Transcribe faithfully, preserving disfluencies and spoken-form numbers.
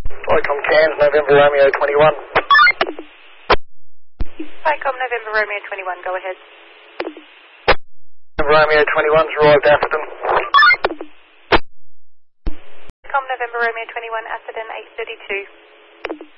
Vicom Cairns, November Romeo twenty-one. Vicom November Romeo twenty-one, go ahead. November Romeo twenty-one's arrived Atherton. Vicom November Romeo twenty-one, Atherton eight thirty-two.